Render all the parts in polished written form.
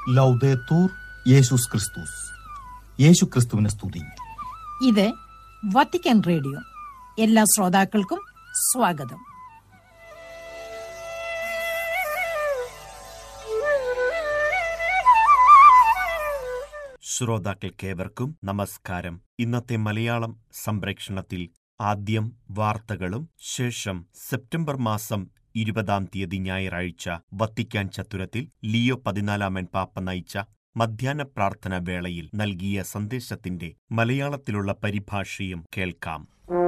ലൗദേത്തൂർ യേശുസ് ക്രിസ്തുസ്. യേശു ക്രിസ്തുവിനെ സ്തുതി. ഇത് വത്തിക്കാൻ റേഡിയോ. എല്ലാ ശ്രോതാക്കൾക്കും സ്വാഗതം. ശ്രോതാക്കൾക്കേവർക്കും നമസ്കാരം. ഇന്നത്തെ മലയാളം സംപ്രേക്ഷണത്തിൽ ആദ്യം വാർത്തകളും ശേഷം സെപ്റ്റംബർ മാസം 20 ഞായറാഴ്ച വത്തിക്കാൻ ചത്തുരത്തിൽ ലിയോ 14 പാപ്പ നയിച്ച മധ്യാഹ്ന പ്രാർത്ഥനാ വേളയിൽ നൽകിയ സന്ദേശത്തിന്റെ മലയാളത്തിലുള്ള പരിഭാഷയും കേൾക്കാം.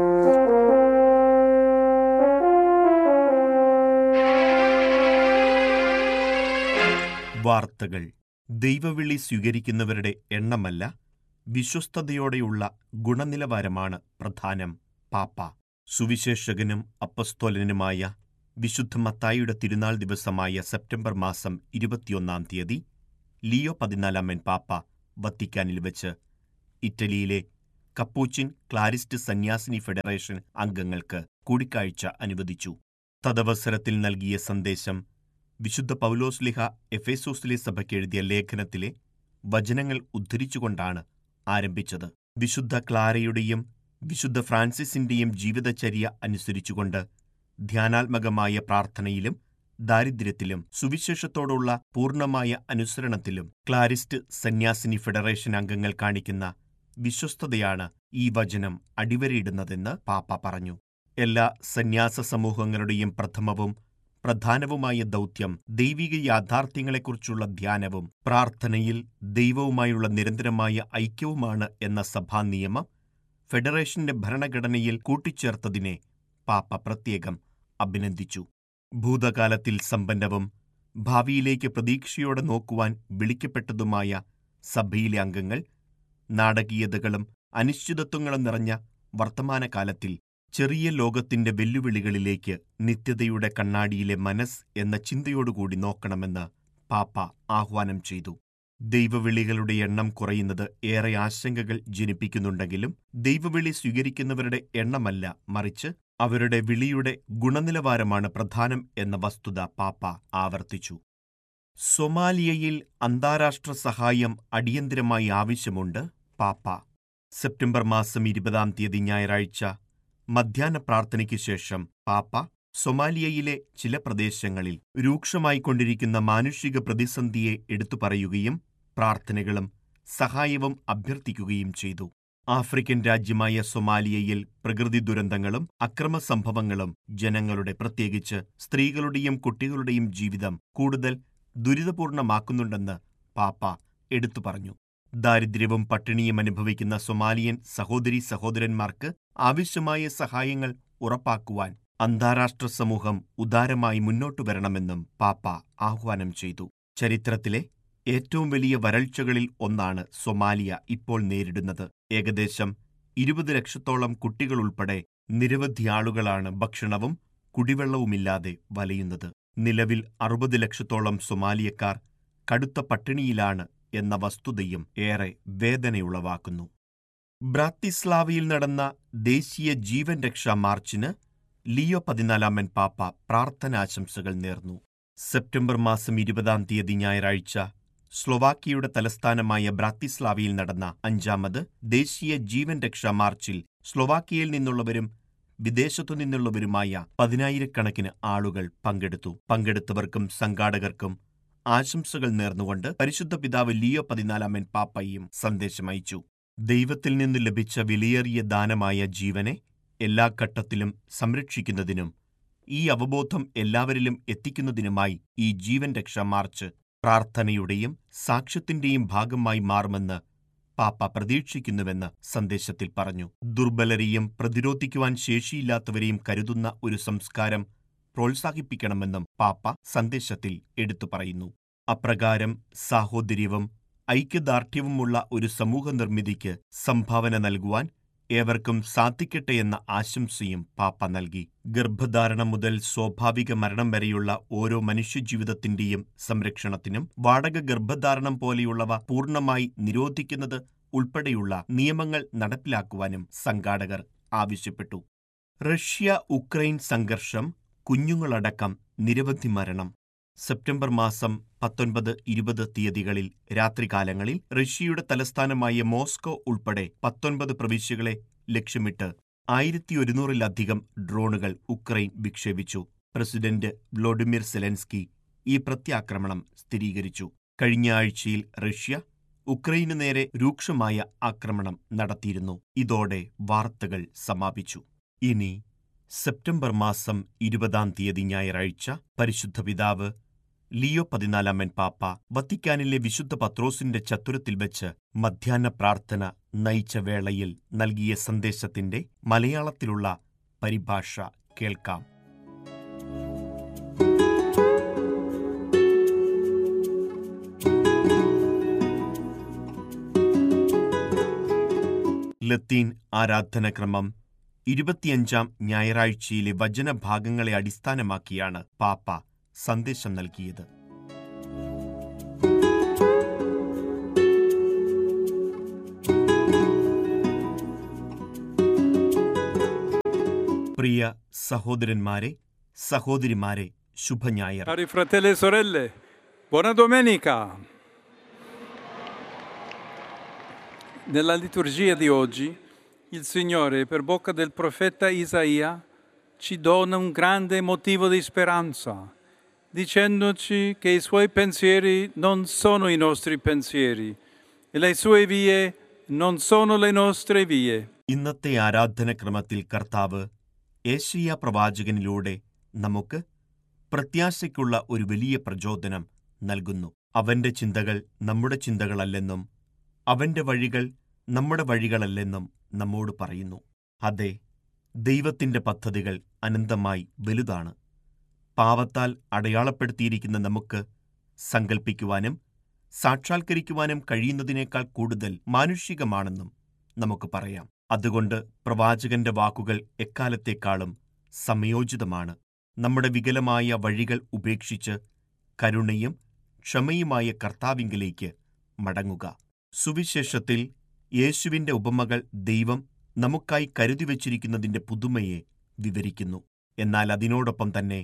വാർത്തകൾ. ദൈവവിളി സ്വീകരിക്കുന്നവരുടെ എണ്ണമല്ല, വിശ്വസ്തയോടെയുള്ള ഗുണനിലവാരമാണ് പ്രധാനം. പാപ്പ. സുവിശേഷകനും അപ്പസ്തോലനുമായ വിശുദ്ധ മത്തായിയുടെ തിരുനാൾ ദിവസമായ സെപ്റ്റംബർ മാസം 21 ലിയോ 14 പാപ്പ വത്തിക്കാനിൽ വെച്ച് ഇറ്റലിയിലെ കപ്പൂച്ചിൻ ക്ലാരിസ്റ്റ് സന്യാസിനി ഫെഡറേഷൻ അംഗങ്ങൾക്ക് കൂടിക്കാഴ്ച അനുവദിച്ചു. തദവസരത്തിൽ നൽകിയ സന്ദേശം വിശുദ്ധ പൗലോസ്ലിഹ എഫേസോസിലെ സഭയ്ക്ക് എഴുതിയ ലേഖനത്തിലെ വചനങ്ങൾ ഉദ്ധരിച്ചുകൊണ്ടാണ് ആരംഭിച്ചത്. വിശുദ്ധ ക്ലാരയുടെയും വിശുദ്ധ ഫ്രാൻസിസിന്റെയും ജീവിതചര്യ അനുസരിച്ചുകൊണ്ട് ധ്യാനാത്മകമായ പ്രാർത്ഥനയിലും ദാരിദ്ര്യത്തിലും സുവിശേഷത്തോടുള്ള പൂർണ്ണമായ അനുസരണത്തിലും ക്ലാരിസ്റ്റ് സന്യാസിനി ഫെഡറേഷൻ അംഗങ്ങൾ കാണിക്കുന്ന വിശ്വസ്തതയാണ് ഈ വചനം അടിവരയിടുന്നതെന്ന് പാപ്പ പറഞ്ഞു. എല്ലാ സന്യാസ സമൂഹങ്ങളുടെയും പ്രഥമവും പ്രധാനവുമായ ദൗത്യം ദൈവിക യാഥാർത്ഥ്യങ്ങളെക്കുറിച്ചുള്ള ധ്യാനവും പ്രാർത്ഥനയിൽ ദൈവവുമായുള്ള നിരന്തരമായ ഐക്യവുമാണ് എന്ന സഭാ നിയമം ഫെഡറേഷന്റെ ഭരണഘടനയിൽ കൂട്ടിച്ചേർത്തതിനെ പാപ്പ പ്രത്യേകം അഭിനന്ദിച്ചു. ഭൂതകാലത്തിൽ സമ്പന്നവും ഭാവിയിലേക്ക് പ്രതീക്ഷയോടെ നോക്കുവാൻ വിളിക്കപ്പെട്ടതുമായ സഭയിലെ അംഗങ്ങൾ നാടകീയതകളും അനിശ്ചിതത്വങ്ങളും നിറഞ്ഞ വർത്തമാനകാലത്തിൽ ചെറിയ ലോകത്തിന്റെ വെല്ലുവിളികളിലേക്ക് നിത്യതയുടെ കണ്ണാടിയിലെ മനസ്സ് എന്ന ചിന്തയോടുകൂടി നോക്കണമെന്ന് പാപ്പ ആഹ്വാനം ചെയ്തു. ദൈവവിളികളുടെ എണ്ണം കുറയുന്നത് ഏറെ ആശങ്കകൾ ജനിപ്പിക്കുന്നുണ്ടെങ്കിലും ദൈവവിളി സ്വീകരിക്കുന്നവരുടെ എണ്ണമല്ല, മറിച്ച് അവരുടെ വിളിയുടെ ഗുണനിലവാരമാണ് പ്രധാനം എന്ന വസ്തുത പാപ്പ ആവർത്തിച്ചു. സൊമാലിയയിൽ അന്താരാഷ്ട്ര സഹായം അടിയന്തരമായി ആവശ്യമുണ്ട്. പാപ്പ. സെപ്റ്റംബർ മാസം 20 ഞായറാഴ്ച മധ്യാഹ്ന പ്രാർത്ഥനയ്ക്ക് ശേഷം പാപ്പ സൊമാലിയയിലെ ചില പ്രദേശങ്ങളിൽ രൂക്ഷമായിക്കൊണ്ടിരിക്കുന്ന മാനുഷിക പ്രതിസന്ധിയെ എടുത്തുപറയുകയും പ്രാർത്ഥനകളും സഹായവും അഭ്യർത്ഥിക്കുകയും ചെയ്തു. ആഫ്രിക്കൻ രാജ്യമായ സൊമാലിയയിൽ പ്രകൃതി ദുരന്തങ്ങളും അക്രമസംഭവങ്ങളും ജനങ്ങളുടെ, പ്രത്യേകിച്ച് സ്ത്രീകളുടെയും കുട്ടികളുടെയും ജീവിതം കൂടുതൽ ദുരിതപൂർണമാക്കുന്നുണ്ടെന്ന് പാപ്പ എടുത്തു പറഞ്ഞു. ദാരിദ്ര്യവും പട്ടിണിയും അനുഭവിക്കുന്ന സൊമാലിയൻ സഹോദരീ സഹോദരന്മാർക്ക് ആവശ്യമായ സഹായങ്ങൾ ഉറപ്പാക്കുവാൻ അന്താരാഷ്ട്ര സമൂഹം ഉദാരമായി മുന്നോട്ടു വരണമെന്നും പാപ്പ ആഹ്വാനം ചെയ്തു. ചരിത്രത്തിലെ ഏറ്റവും വലിയ വരൾച്ചകളിൽ ഒന്നാണ് സൊമാലിയ ഇപ്പോൾ നേരിടുന്നത്. ഏകദേശം 20 ലക്ഷത്തോളം കുട്ടികളുൾപ്പെടെ നിരവധി ആളുകളാണ് ഭക്ഷണവും കുടിവെള്ളവുമില്ലാതെ വലയുന്നത്. നിലവിൽ 60 ലക്ഷത്തോളം സൊമാലിയക്കാർ കടുത്ത പട്ടിണിയിലാണ് എന്ന വസ്തുതയും ഏറെ വേദനയുളവാക്കുന്നു. ബ്രാത്തിസ്ലാവയിൽ നടന്ന ദേശീയ ജീവൻ രക്ഷാ മാർച്ചിന് ലിയോ 14 പാപ്പ പ്രാർത്ഥനാശംസകൾ നേർന്നു. സെപ്റ്റംബർ മാസം 20 ഞായറാഴ്ച സ്ലൊവാക്കിയയുടെ തലസ്ഥാനമായ ബ്രാത്തിസ്ലാവയിൽ നടന്ന 5ാമത് ദേശീയ ജീവൻ രക്ഷാ മാർച്ചിൽ സ്ലൊവാക്കിയയിൽ നിന്നുള്ളവരും വിദേശത്തു നിന്നുള്ളവരുമായ 10,000-കണക്കിന് ആളുകൾ പങ്കെടുത്തു. പങ്കെടുത്തവർക്കും സംഘാടകർക്കും ആശംസകൾ നേർന്നുകൊണ്ട് പരിശുദ്ധ പിതാവ് ലിയോ 14 പാപ്പയും സന്ദേശമയച്ചു. ദൈവത്തിൽ നിന്ന് ലഭിച്ച വിലയേറിയ ദാനമായ ജീവനെ എല്ലാ ഘട്ടത്തിലും സംരക്ഷിക്കുന്നതിനും ഈ അവബോധം എല്ലാവരിലും എത്തിക്കുന്നതിനുമായി ഈ ജീവൻ രക്ഷാ മാർച്ച് പ്രാർത്ഥനയുടെയും സാക്ഷ്യത്തിന്റെയും ഭാഗമായി മാറുമെന്ന് പാപ്പ പ്രതീക്ഷിക്കുന്നുവെന്ന് സന്ദേശത്തിൽ പറഞ്ഞു. ദുർബലരെയും പ്രതിരോധിക്കുവാൻ ശേഷിയില്ലാത്തവരെയും കരുതുന്ന ഒരു സംസ്കാരം പ്രോത്സാഹിപ്പിക്കണമെന്നും പാപ്പ സന്ദേശത്തിൽ എടുത്തു പറയുന്നു. അപ്രകാരം സാഹോദര്യവും ഐക്യദാർഢ്യവുമുള്ള ഒരു സമൂഹ നിർമ്മിതിക്ക് സംഭാവന നൽകുവാൻ ഏവർക്കും സാധിക്കട്ടെ എന്ന ആശംസയും പാപ്പ നൽകി. ഗർഭധാരണം മുതൽ സ്വാഭാവിക മരണം വരെയുള്ള ഓരോ മനുഷ്യജീവിതത്തിന്റെയും സംരക്ഷണത്തിനും വാടക ഗർഭധാരണം പോലെയുള്ളവ പൂർണ്ണമായി നിരോധിക്കുന്നത് ഉൾപ്പെടെയുള്ള നിയമങ്ങൾ നടപ്പിലാക്കുവാനും സംഘാടകർ ആവശ്യപ്പെട്ടു. റഷ്യ ഉക്രൈൻ സംഘർഷം, കുഞ്ഞുങ്ങളടക്കം നിരവധി മരണം. സെപ്റ്റംബർ മാസം 19, 20 തീയതികളിൽ രാത്രികാലങ്ങളിൽ റഷ്യയുടെ തലസ്ഥാനമായ മോസ്കോ ഉൾപ്പെടെ 19 പ്രവിശ്യകളെ ലക്ഷ്യമിട്ട് 1100-ലധികം ഡ്രോണുകൾ ഉക്രൈൻ വിക്ഷേപിച്ചു. പ്രസിഡന്റ് വ്ളോഡിമിർ സെലൻസ്കി ഈ പ്രത്യാക്രമണം സ്ഥിരീകരിച്ചു. കഴിഞ്ഞ ആഴ്ചയിൽ റഷ്യ ഉക്രൈനു നേരെ രൂക്ഷമായ ആക്രമണം നടത്തിയിരുന്നു. ഇതോടെ വാർത്തകൾ സമാപിച്ചു. ഇനി സെപ്റ്റംബർ മാസം 20 തീയതി ഞായറാഴ്ച പരിശുദ്ധ പിതാവ് ലിയോ 14 പാപ്പ വത്തിക്കാനിലെ വിശുദ്ധ പത്രോസിന്റെ ചത്തുരത്തിൽ വെച്ച് മധ്യാഹ്ന പ്രാർത്ഥന നയിച്ച വേളയിൽ നൽകിയ സന്ദേശത്തിന്റെ മലയാളത്തിലുള്ള പരിഭാഷ കേൾക്കാം. ലത്തീൻ ആരാധനക്രമം 25 ഞായറാഴ്ചയിലെ വചനഭാഗങ്ങളെ അടിസ്ഥാനമാക്കിയാണ് പാപ്പ സന്ദേശം നൽകിയത്. പ്രിയ സഹോദരന്മാരെ, സഹോദരിമാരെ, ശുഭഞായർ. Cari fratelli e sorelle, buona domenica. Nella liturgia di oggi, il Signore, per bocca del profeta Isaia, ci dona un grande motivo di speranza, dicendoci che i Suoi pensieri non sono i nostri pensieri e le Sue vie non sono le nostre vie. ഇന്നത്തെ ആരാധനക്രമത്തിൽ കർത്താവ് യേശയ്യാ പ്രവാചകനിലൂടെ നമുക്ക് പ്രത്യാശയ്ക്കുള്ള ഒരു വലിയ പ്രചോദനം നൽകുന്നു. അവന്റെ ചിന്തകൾ നമ്മുടെ ചിന്തകളല്ലെന്നും അവന്റെ വഴികൾ നമ്മുടെ വഴികളല്ലെന്നും നമ്മോട് പറയുന്നു. അതെ, ദൈവത്തിന്റെ പദ്ധതികൾ അനന്തമായി വലുതാണ്. പാവത്താൽ അടയാളപ്പെടുത്തിയിരിക്കുന്ന നമുക്ക് സങ്കൽപ്പിക്കുവാനും സാക്ഷാത്കരിക്കുവാനും കഴിയുന്നതിനേക്കാൾ കൂടുതൽ മാനുഷികമാണെന്നും നമുക്ക് പറയാം. അതുകൊണ്ട് പ്രവാചകന്റെ വാക്കുകൾ എക്കാലത്തേക്കാളും സമയോചിതമാണ്. നമ്മുടെ വികലമായ വഴികൾ ഉപേക്ഷിച്ച് കരുണയും ക്ഷമയുമായ കർത്താവിങ്കലേക്ക് മടങ്ങുക. സുവിശേഷത്തിൽ യേശുവിന്റെ ഉപമകൾ ദൈവം നമുക്കായി കരുതിവച്ചിരിക്കുന്നതിന്റെ പുതുമയെ വിവരിക്കുന്നു. എന്നാൽ അതിനോടൊപ്പം തന്നെ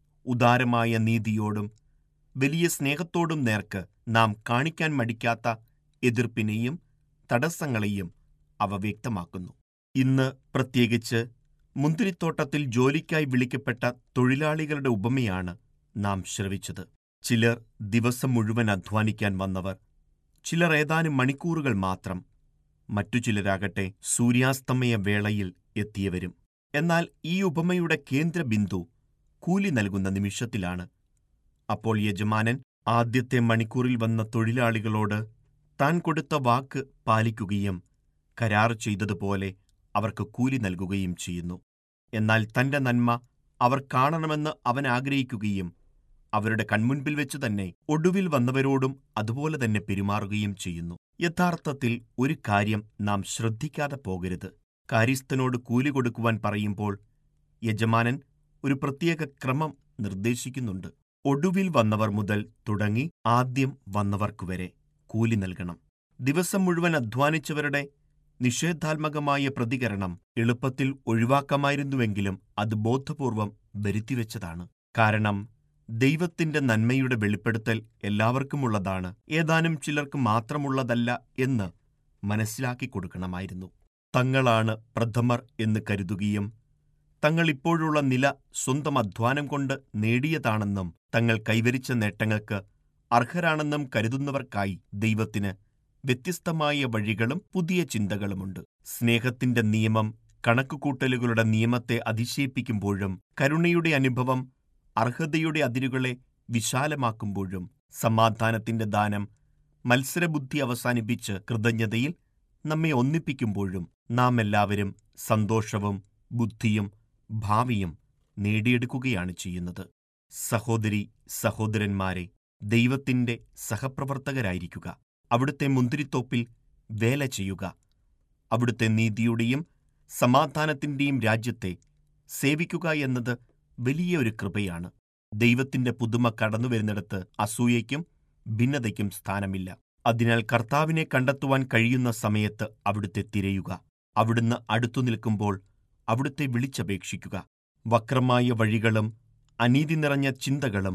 ഉദാരമായ നീതിയോടും വലിയ സ്നേഹത്തോടും നേർക്ക് നാം കാണിക്കാൻ മടിക്കാത്ത എതിർപ്പിനെയും തടസ്സങ്ങളെയും അവ വ്യക്തമാക്കുന്നു. ഇന്ന് പ്രത്യേകിച്ച് മുന്തിരിത്തോട്ടത്തിൽ ജോലിക്കായി വിളിക്കപ്പെട്ട തൊഴിലാളികളുടെ ഉപമയാണ് നാം ശ്രവിച്ചത്. ചിലർ ദിവസം മുഴുവൻ അധ്വാനിക്കാൻ വന്നവർ, ചിലർ ഏതാനും മണിക്കൂറുകൾ മാത്രം, മറ്റു ചിലരാകട്ടെ സൂര്യാസ്തമയ വേളയിൽ എത്തിയവരും. എന്നാൽ ഈ ഉപമയുടെ കേന്ദ്രബിന്ദു കൂലി നൽകുന്ന നിമിഷത്തിലാണ്. അപ്പോൾ യജമാനൻ ആദ്യത്തെ മണിക്കൂറിൽ വന്ന തൊഴിലാളികളോട് താൻ കൊടുത്ത വാക്ക് പാലിക്കുകയും കരാർ ചെയ്തതുപോലെ അവർക്ക് കൂലി നൽകുകയും ചെയ്യുന്നു. എന്നാൽ തന്റെ നന്മ അവർ കാണണമെന്ന് അവൻ ആഗ്രഹിക്കുകയും അവരുടെ കൺമുൻപിൽ വെച്ച് തന്നെ ഒടുവിൽ വന്നവരോടും അതുപോലെ തന്നെ പെരുമാറുകയും ചെയ്യുന്നു. യഥാർത്ഥത്തിൽ ഒരു കാര്യം നാം ശ്രദ്ധിക്കാതെ പോകരുത്. കാര്യസ്ഥനോട് കൂലി കൊടുക്കുവാൻ പറയുമ്പോൾ യജമാനൻ ഒരു പ്രത്യേക ക്രമം നിർദ്ദേശിക്കുന്നുണ്ട്. ഒടുവിൽ വന്നവർ മുതൽ തുടങ്ങി ആദ്യം വന്നവർക്കുവരെ കൂലി നൽകണം. ദിവസം മുഴുവൻ അധ്വാനിച്ചവരുടെ നിഷേധാത്മകമായ പ്രതികരണം എളുപ്പത്തിൽ ഒഴിവാക്കാമായിരുന്നുവെങ്കിലും അത് ബോധപൂർവം വരുത്തിവെച്ചതാണ്. കാരണം ദൈവത്തിന്റെ നന്മയുടെ വെളിപ്പെടുത്തൽ എല്ലാവർക്കുമുള്ളതാണ്, ഏതാനും ചിലർക്ക് മാത്രമുള്ളതല്ല എന്ന് മനസ്സിലാക്കി കൊടുക്കണമായിരുന്നു. തങ്ങളാണ് പ്രഥമർ എന്ന് കരുതുകയും തങ്ങൾ ഇപ്പോഴുള്ള നില സ്വന്തം അധ്വാനം കൊണ്ട് നേടിയതാണെന്നും തങ്ങൾ കൈവരിച്ച നേട്ടങ്ങൾക്ക് അർഹരാണെന്നും കരുതുന്നവർക്കായി ദൈവത്തിന് വ്യത്യസ്തമായ വഴികളും പുതിയ ചിന്തകളുമുണ്ട്. സ്നേഹത്തിന്റെ നിയമം കണക്കുകൂട്ടലുകളുടെ നിയമത്തെ അതിശയിപ്പിക്കുമ്പോഴും കരുണയുടെ അനുഭവം അർഹതയുടെ അതിരുകളെ വിശാലമാക്കുമ്പോഴും സമാധാനത്തിന്റെ ദാനം മത്സരബുദ്ധി അവസാനിപ്പിച്ച് കൃതജ്ഞതയിൽ നമ്മെ ഒന്നിപ്പിക്കുമ്പോഴും നാം എല്ലാവരും സന്തോഷവും ബുദ്ധിയും ഭാവിയും നേടിയെടുക്കുകയാണ് ചെയ്യുന്നത്. സഹോദരി സഹോദരന്മാരെ, ദൈവത്തിന്റെ സഹപ്രവർത്തകരായിരിക്കുക. അവിടുത്തെ മുന്തിരിത്തോപ്പിൽ വേല ചെയ്യുക. അവിടുത്തെ നീതിയുടെയും സമാധാനത്തിന്റെയും രാജ്യത്തെ സേവിക്കുക എന്നത് വലിയ ഒരു കൃപയാണ്. ദൈവത്തിന്റെ പുതുമ കടന്നുവരുന്നിടത്ത് അസൂയയ്ക്കും ഭിന്നതയ്ക്കും സ്ഥാനമില്ല. അതിനാൽ കർത്താവിനെ കണ്ടെത്തുവാൻ കഴിയുന്ന സമയത്ത് അവിടുത്തെ തിരയുക. അവിടുന്ന് അടുത്തു നിൽക്കുമ്പോൾ അവിടുത്തെ വിളിച്ചപേക്ഷിക്കുക. വക്രമായ വഴികളും അനീതി നിറഞ്ഞ ചിന്തകളും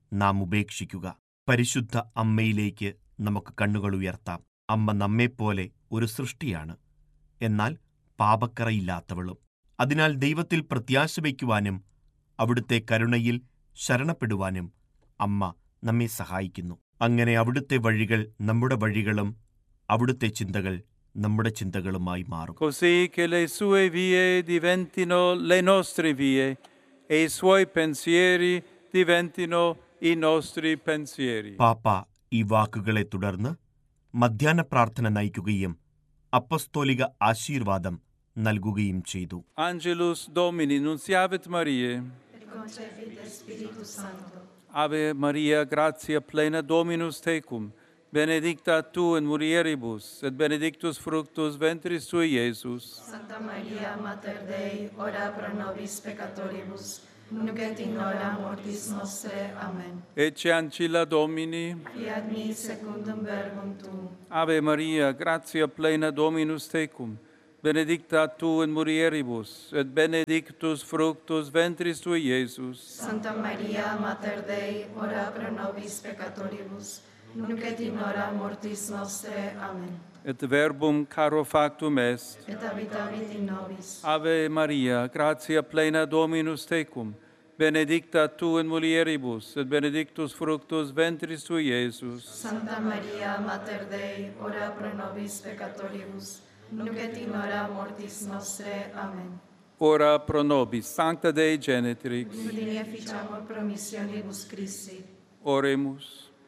നാം ഉപേക്ഷിക്കുക. പരിശുദ്ധ അമ്മയിലേക്ക് നമുക്ക് കണ്ണുകൾ ഉയർത്താം. അമ്മ നമ്മെപ്പോലെ ഒരു സൃഷ്ടിയാണ്, എന്നാൽ പാപക്കറയില്ലാത്തവളും. അതിനാൽ ദൈവത്തിൽ പ്രത്യാശ വയ്ക്കുവാനും അവിടുത്തെ കരുണയിൽ ശരണപ്പെടുവാനും അമ്മ നമ്മെ സഹായിക്കുന്നു. അങ്ങനെ അവിടുത്തെ വഴികൾ നമ്മുടെ വഴികളും അവിടുത്തെ ചിന്തകൾ നമ്മുടെ ചിന്തകളുമായി മാറും. Così che le sue vie diventino le nostre vie e i suoi pensieri diventino i nostri pensieri. പാപ്പ ഈ വാക്കുകളെ തുടർന്ന് മധ്യാഹ്ന പ്രാർത്ഥന നയിക്കുകയും അപ്പസ്തോലിക ആശീർവാദം നൽകുകയും ചെയ്തു. Angelus Domini nunciavit Mariae. Et concepit Spiritus Sancto. Ave Maria, gratia plena Dominus tecum, benedicta tu in mulieribus, et benedictus fructus ventris tui, Iesus. Santa Maria, Mater Dei, ora pro nobis peccatoribus, nunc et in hora mortis nostre. Amen. Ecce ancilla Domini. Fiat mi secundum verbum tuum. Ave Maria, gratia plena Dominus tecum, benedicta tu in mulieribus, et benedictus fructus ventris tui, Iesus. Santa Maria, Mater Dei, ora pro nobis peccatoribus, nunc et in hora mortis nostre. Amen. Et verbum caro factum est. Et habitavit in nobis. Ave Maria, gratia plena Dominus tecum, benedicta tu in mulieribus, et benedictus fructus ventris tui, Iesus. Santa Maria, Mater Dei, ora pro nobis peccatoribus, nunc et in hora mortis nostre. Amen. Ora pro nobis, Sancta Dei Genitrix. Udini efficiamur promissionibus Christi. Oremus.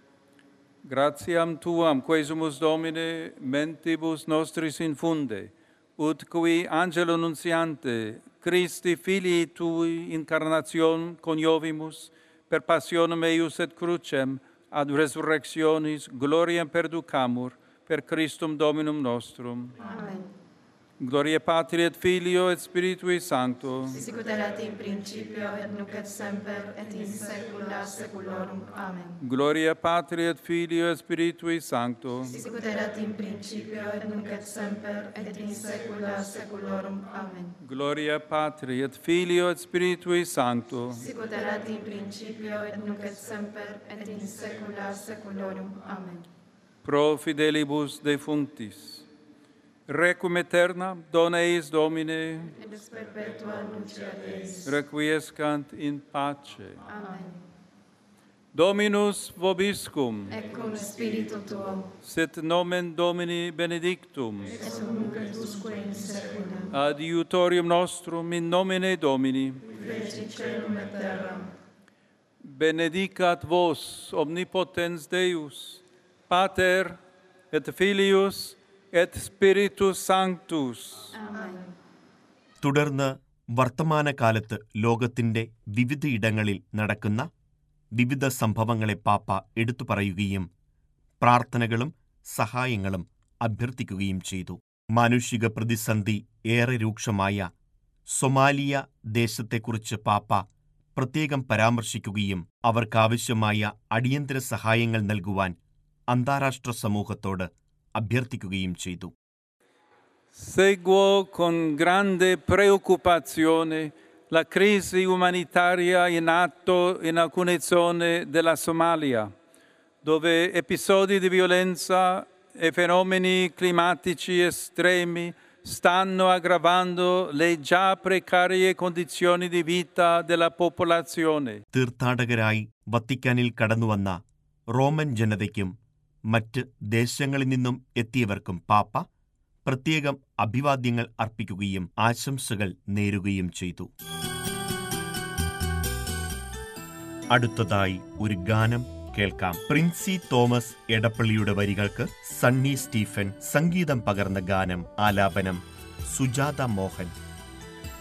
Gratiam tuam, quesumus Domine, mentibus nostris infunde, ut qui angelo nunciante, Christi filii tui incarnation coniovimus, per passionem eius et crucem, ad resurrectionis gloriam perducamur, per Christum Dominum nostrum. Amen. Gloria Patri et Filio et Spiritui Sancto. Sicut erat in principio et nunc et semper et in saecula saeculorum. Amen. Gloria Patri et Filio et Spiritui Sancto. Sicut erat in principio et nunc et semper et in saecula saeculorum. Amen. Gloria Patri et Filio et Spiritui Sancto. Sicut erat in principio et nunc et semper et in saecula saeculorum. Amen. Pro fidelibus defunctis. Requiem aeterna dona eis Domine. Et perpetua lucia Deis. Requiescant in pace. Amen. Dominus vobiscum. Et cum spiritu tuo. Sit nomen Domini benedictum. Et nunc et usque in saecula. Adiutorium nostrum in nomine Domini. Feci celum et terram. Benedicat vos omnipotens Deus, Pater et Filius et Spiritus Sanctus. Amen. തുടർന്ന് വർത്തമാനകാലത്ത് ലോകത്തിന്റെ വിവിധയിടങ്ങളിൽ നടക്കുന്ന വിവിധ സംഭവങ്ങളെ പാപ്പ എടുത്തു പറയുകയും പ്രാർത്ഥനകളും സഹായങ്ങളും അഭ്യർത്ഥിക്കുകയും ചെയ്തു. മാനുഷിക പ്രതിസന്ധി ഏറെ രൂക്ഷമായ സൊമാലിയ ദേശത്തെക്കുറിച്ച് പാപ്പ പ്രത്യേകം പരാമർശിക്കുകയും അവർക്കാവശ്യമായ അടിയന്തര സഹായങ്ങൾ നൽകുവാൻ അന്താരാഷ്ട്ര സമൂഹത്തോട് അഭ്യർത്ഥിക്കുകയും ചെയ്തു. Seguo con grande preoccupazione la crisi umanitaria in atto in alcune zone della Somalia, dove episodi di violenza e fenomeni climatici estremi stanno aggravando le già precarie condizioni di vita della popolazione. തീർത്ഥാടകരായി വത്തിക്കാനിൽ കടന്നുവന്ന Roman ജനതയ്ക്കും മറ്റ് ദേശങ്ങളിൽ നിന്നും എത്തിയവർക്കും പാപ്പ പ്രത്യേകം അഭിവാദ്യങ്ങൾ അർപ്പിക്കുകയും ആശംസകൾ നേരുകയും ചെയ്തു. അടുത്തതായി ഒരു ഗാനം കേൾക്കാം. പ്രിൻസി തോമസ് എടപ്പള്ളിയുടെ വരികൾക്ക് സണ്ണി സ്റ്റീഫൻ സംഗീതം പകർന്ന ഗാനം. ആലാപനം സുജാത മോഹൻ.